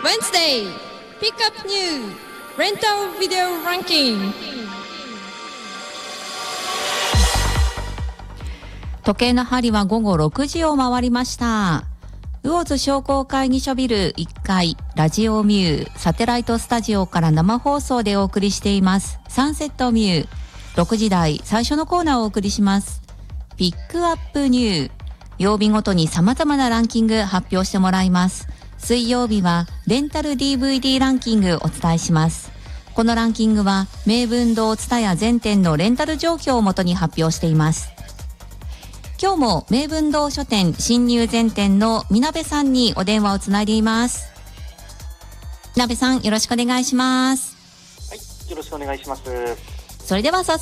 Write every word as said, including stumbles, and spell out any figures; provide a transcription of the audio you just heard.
Wednesday Pick Up New Rental Video Ranking。 時計の針は午後ろくじを回りました。魚津商工会議所ビルいっかいラジオミューサテライトスタジオから生放送でお送りしていますサンセットミュー。ろくじ台最初のコーナーをお送りします。ピックアップニュー。曜日ごとに様々なランキング発表してもらいます。水曜日はレンタル ディーブイディー ランキングお伝えします。このランキングは名文堂蔦屋全店のレンタル状況をもとに発表しています。今日も名文堂書店新入全店のみなべさんにお電話をつないでいます。みなべさん、よろしくお願いします。 はい、よろしくお願いします。 それでは早速